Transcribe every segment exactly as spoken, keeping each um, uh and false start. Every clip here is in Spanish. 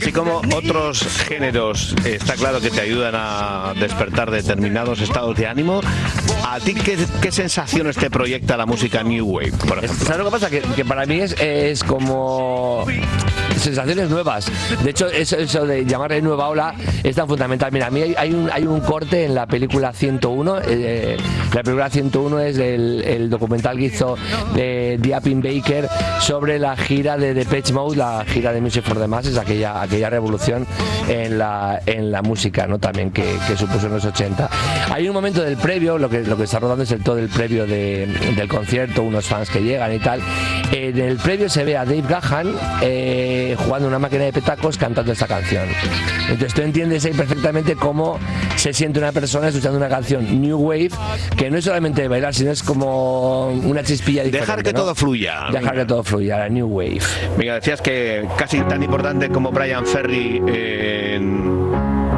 así como otros géneros, está claro que te ayudan a despertar determinados estados de ánimo. ¿A ti qué, qué sensaciones te proyecta la música New Wave, por ejemplo? ¿Sabes lo que pasa? Que, que para mí es, es como sensaciones nuevas. De hecho, eso, eso de llamarle nueva ola es tan fundamental. Mira, a mí hay, hay, un, hay un corte en la película ciento uno. Eh, la película ciento uno es el, el documental que hizo de Diapin Baker sobre la gira de Depeche Mode, la gira de Music for the Masses, aquella, aquella revolución en la, en la música, ¿no? También que, que supuso en los ochenta. Hay un momento del previo, lo que, lo que está rodando es el todo el previo de, del concierto, unos fans que llegan y tal. En el previo se ve a Dave Gahan eh, jugando una máquina de petacos cantando esta canción. Entonces tú entiendes ahí perfectamente cómo se siente una persona escuchando una canción New Wave, que no es solamente de bailar, sino es como una chispilla diferente. Dejar que ¿no? todo fluya. Dejar que todo fluya, la New Wave. Mira, decías que casi tan importante como Brian Ferry en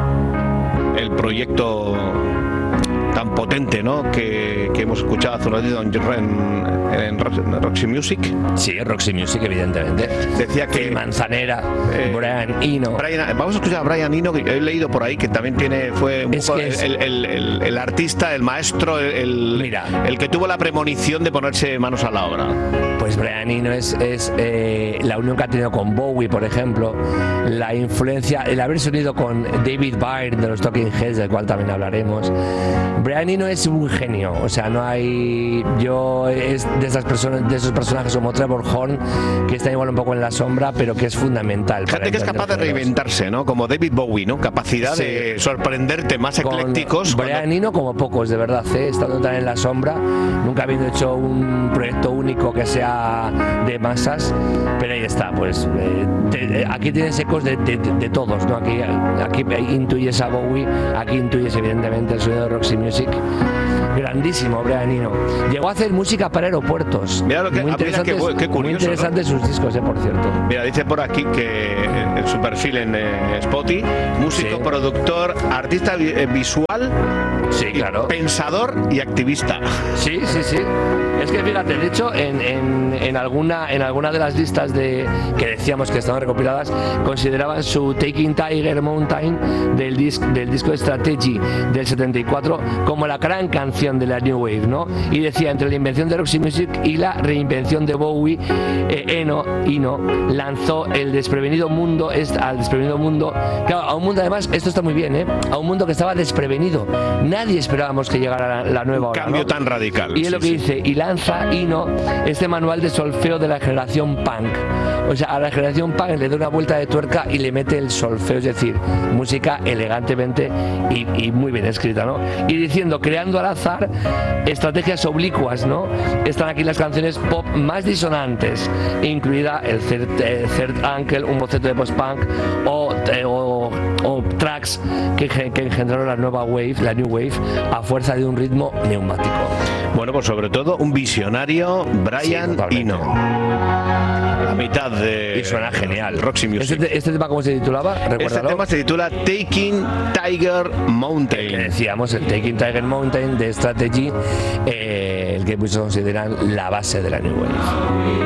el proyecto tan potente, ¿no? Que, que hemos escuchado hace un ratito en, en, en Roxy Music. Sí, Roxy Music, evidentemente. Decía que Phil Manzanera, eh, Brian Eno. Brian, vamos a escuchar a Brian Eno, que he leído por ahí que también tiene fue un poco es... el, el, el, el artista, el maestro, el, Mira. el que tuvo la premonición de ponerse manos a la obra. Pues Brian Eno es, es eh, la unión que ha tenido con Bowie, por ejemplo, la influencia, el haberse unido con David Byrne de los Talking Heads, del cual también hablaremos. Brian Eno es un genio, o sea, no hay, yo es de esas personas, de esos personajes como Trevor Horn, que está igual un poco en la sombra, pero que es fundamental. Gente que es capaz de reinventarse, ¿no? Como David Bowie, ¿no? Capacidad sí. de sorprenderte, más con eclécticos. Brian cuando... Eno como pocos, de verdad, ¿eh? Estando tan en la sombra, nunca habiendo hecho un proyecto único que sea de masas, pero ahí está, pues eh, te, aquí tienes ecos de, de, de, de todos, ¿no? Aquí, aquí intuyes a Bowie, aquí intuyes evidentemente el sonido de Roxy Music. Grandísimo Brian Eno. Llegó a hacer música para aeropuertos. Mira lo que, muy interesantes, qué, qué curioso, muy interesantes, ¿no? Sus discos, eh, por cierto. Mira, dice por aquí que en su perfil en eh, Spotify, músico, sí. productor, artista eh, visual, sí, claro. pensador y activista. Sí, sí, sí. Es que fíjate, de hecho, en, en, en alguna en alguna de las listas de que decíamos que estaban recopiladas, consideraban su Taking Tiger Mountain del, disc, del disco Strategy del setenta y cuatro como la gran canción de la New Wave, ¿no? Y decía, entre la invención de Roxy Music y la reinvención de Bowie, eh, Eno, Eno lanzó el desprevenido mundo, al desprevenido mundo, claro, a un mundo además, esto está muy bien, ¿eh? A un mundo que estaba desprevenido. Nadie esperábamos que llegara la, la nueva hora, cambio, ¿no? Tan radical. Y es sí, lo que sí. dice, y lanza Eno este manual de solfeo de la generación punk. O sea, a la generación punk le da una vuelta de tuerca y le mete el solfeo, es decir, música elegantemente y, y muy bien escrita, ¿no? Y diciendo, creando al azar estrategias oblicuas, ¿no? Están aquí las canciones pop más disonantes, incluida el Third, eh, third Uncle, un boceto de post-punk, o, eh, o, o tracks que, que engendraron la nueva wave, la new wave, a fuerza de un ritmo neumático. Bueno, pues sobre todo un visionario, Brian sí, Eno. La mitad de... Y suena genial. Roxy Music. ¿Este, este tema cómo se titulaba? Recuérdalo. Este tema se titula Taking Tiger Mountain. Que decíamos, el Taking Tiger Mountain de Strategy, eh, el que muchos consideran la base de la New Wave.